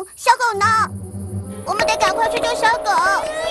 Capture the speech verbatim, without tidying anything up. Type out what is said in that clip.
小狗呢？我们得赶快去救小狗。